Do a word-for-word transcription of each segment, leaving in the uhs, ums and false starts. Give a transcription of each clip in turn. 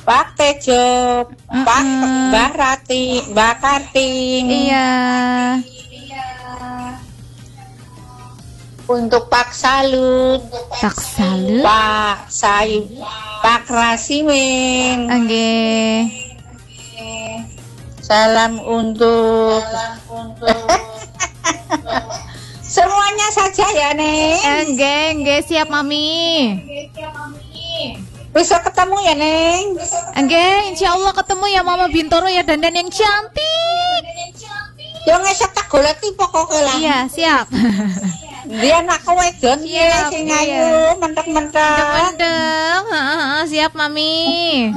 Pak Tejo, Pak Mm-mm. Mbak Rati, Mbak Kartim. Iya. Untuk Pak Salut, Tak salut. Pak Sayub, Pak Rasimin. Oke. Salam untuk semuanya saja ya, Neng. Oke, oke, siap Mami. Besok ketemu ya, Neng. Oke, insya Allah ketemu ya Mama Bintoro ya, dandan yang cantik. Yo ngesek tak goleki pokoke lah. Iya, siap. Dia anak wedon Siap, ya sing iya. ayu, mentek-mentek. Mendeng, heeh, siap Mami.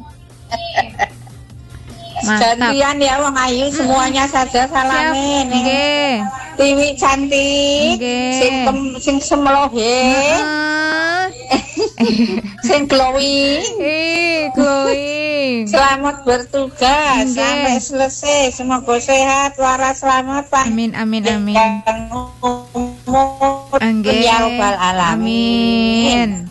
Mantap. Gantian ya wong ayu semuanya saja Siap. salamin. Oke. Tiwi cantik, Oke. sing tem- sing semlohe, Heeh. sing glowing. Ih, glowing. Selamat bertugas Oke. sampai selesai. Semoga sehat, waras, selamat, Pak. Amin, amin, amin. Yang umur Oke. ya Rabbal alamin. Amin.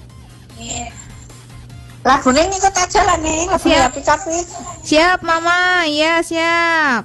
Lagunya ngikut aja lah nih, lagu Siap. capit-capit. Siap Mama, ya siap.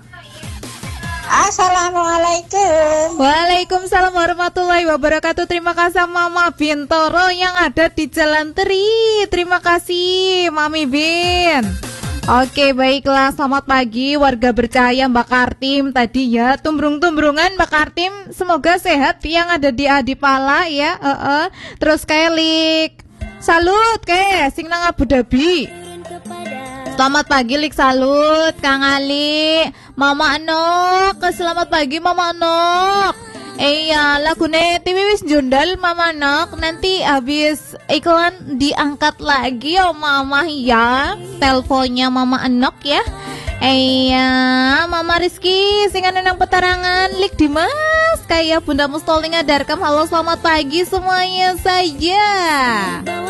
Assalamualaikum. Waalaikumsalam warahmatullahi wabarakatuh. Terima kasih Mama Bintoro yang ada di Jalan Teri. Terima kasih Mami Bin. Oke, baiklah, selamat pagi warga bercahaya Mbak Kartim tadi ya. Tumbrung-tumbrungan Mbak Kartim, semoga sehat yang ada di Adipala ya. Heeh. Terus Kelik. Salut ke sing nang Abu Dhabi. Selamat pagi Lik, salut Kang Ali, Mama Anok. Selamat pagi Mama Anok. Iya, lagune T V wis jundal Mama Anok. Nanti habis iklan diangkat lagi ya Mama ya. Teleponnya Mama Anok ya. Iya, Mama Rizky singan nang petarangan Lik Dimas kayak Bunda Mustoli ngadarkam. Halo, selamat pagi semuanya saja.